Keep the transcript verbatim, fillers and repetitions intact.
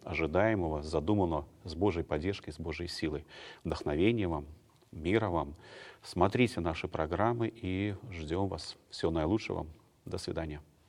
ожидаемого, задуманного с Божьей поддержкой, с Божьей силой. Вдохновения вам, мира вам. Смотрите наши программы и ждем вас. Всего наилучшего вам. До свидания.